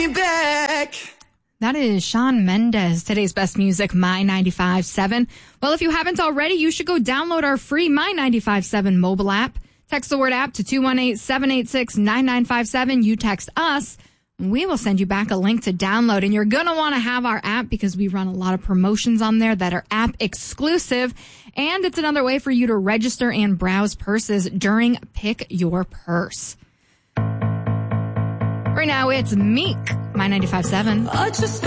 back. That is Shawn Mendes, today's best music, My 95.7. Well, if you haven't already, you should go download our free My 95.7 mobile app. Text the word app to 218-786-9957. You text us, we will send you back a link to download. And you're going to want to have our app because we run a lot of promotions on there that are app exclusive. And it's another way for you to register and browse purses during Pick Your Purse. Right now, it's Meek, My 95.7. I just